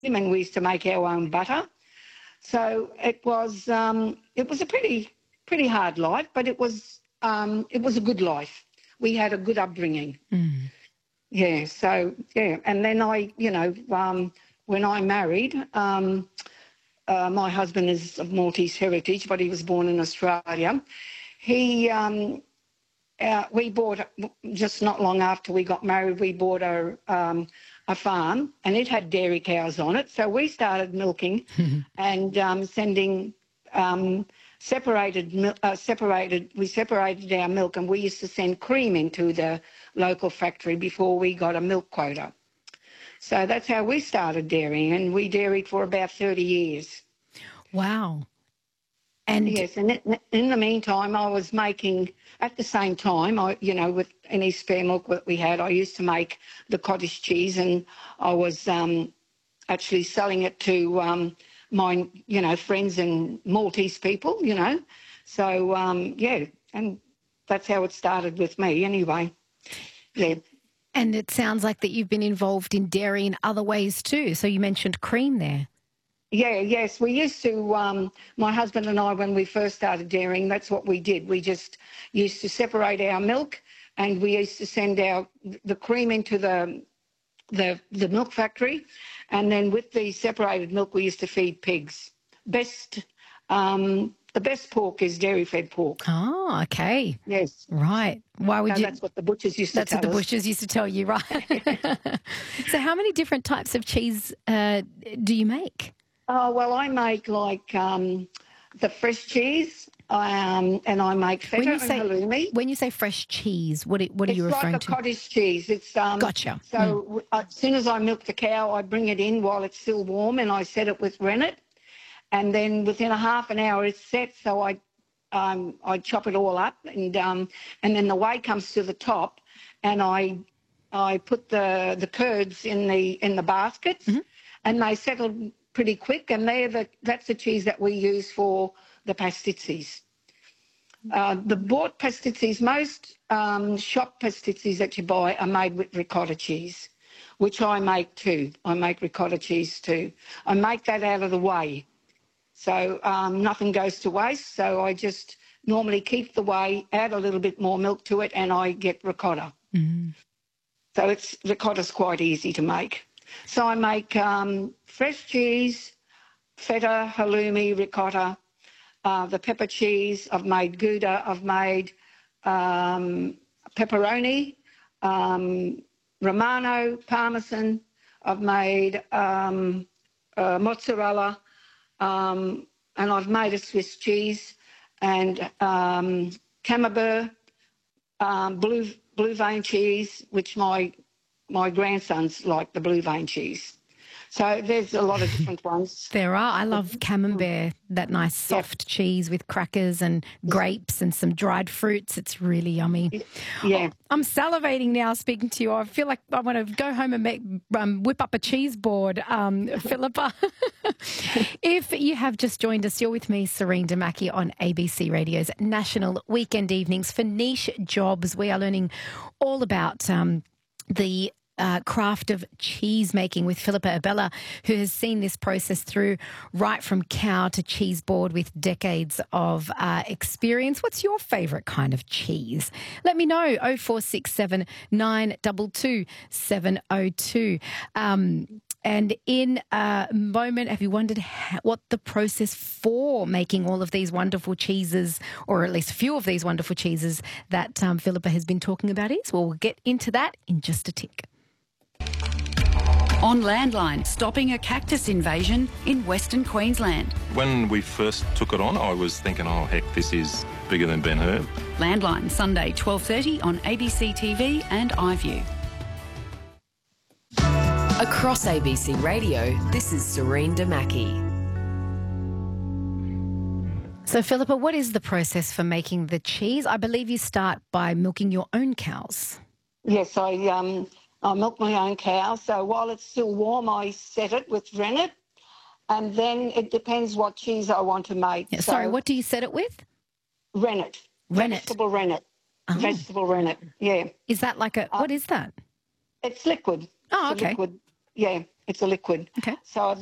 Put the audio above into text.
and we used to make our own butter. So it was a pretty hard life, but it was a good life. We had a good upbringing. Yeah. So yeah, and then when I married, my husband is of Maltese heritage, but he was born in Australia. We bought, just not long after we got married, we bought a farm, and it had dairy cows on it. So we started milking and sending separated our milk, and we used to send cream into the local factory before we got a milk quota. So that's how we started dairying, and we dairied for about 30 years. Wow. And yes, and in the meantime, I was making, at the same time, with any spare milk that we had, I used to make the cottage cheese, and I was actually selling it to my, friends and Maltese people, So, and that's how it started with me anyway. Yeah. And it sounds like that you've been involved in dairy in other ways too. So you mentioned cream there. Yeah, yes. We used to, my husband and I, when we first started dairying, that's what we did. We just used to separate our milk, and we used to send the cream into the milk factory, and then with the separated milk, we used to feed pigs. The best pork is dairy-fed pork. Oh, okay. Yes. Right. Why would you? That's what the butchers used to tell us. That's what the butchers used to tell you, right? So how many different types of cheese do you make? Oh, well, I make the fresh cheese, and I make feta and halloumi. When you say fresh cheese, what are you referring to? It's like a cottage cheese. It's Gotcha. So as soon as I milk the cow, I bring it in while it's still warm, and I set it with rennet, and then within a half an hour it's set. So I chop it all up, and then the whey comes to the top, and I put the curds in the baskets, and they settle pretty quick, and that's the cheese that we use for the pastizzis. The bought pastizzis, most shop pastizzis that you buy are made with ricotta cheese, which I make too. I make ricotta cheese too. I make that out of the whey, so nothing goes to waste. So I just normally keep the whey, add a little bit more milk to it, and I get ricotta. So ricotta's quite easy to make. So I make fresh cheese, feta, halloumi, ricotta, the pepper cheese. I've made Gouda. I've made pepperoni, Romano, Parmesan. I've made mozzarella, and I've made a Swiss cheese, and Camembert, blue vein cheese, which my grandsons like the blue vein cheese. So there's a lot of different ones. There are. I love Camembert, that nice soft cheese with crackers and grapes and some dried fruits. It's really yummy. Yeah. Oh, I'm salivating now speaking to you. I feel like I want to go home and whip up a cheese board, Philippa. If you have just joined us, you're with me, Serene Damaki, on ABC Radio's National Weekend Evenings for Niche Jobs. We are learning all about the craft of cheese making with Philippa Abella, who has seen this process through right from cow to cheese board with decades of experience. What's your favourite kind of cheese? Let me know, 0467 922 702. And in a moment, have you wondered what the process for making all of these wonderful cheeses, or at least a few of these wonderful cheeses that Philippa has been talking about is? Well, we'll get into that in just a tick. On Landline, stopping a cactus invasion in Western Queensland. When we first took it on, I was thinking, oh, heck, this is bigger than Ben Hur. Landline, Sunday, 12:30 on ABC TV and iView. Across ABC Radio, this is Serene Damaki. So, Philippa, what is the process for making the cheese? I believe you start by milking your own cows. Yes, I milk my own cow. So while it's still warm, I set it with rennet, and then it depends what cheese I want to make. Yeah, sorry, what do you set it with? Rennet. Rennet. Vegetable rennet. Oh. Vegetable rennet, yeah. Is that like what is that? It's liquid. Oh, it's okay. Liquid. Yeah, It's a liquid. Okay. So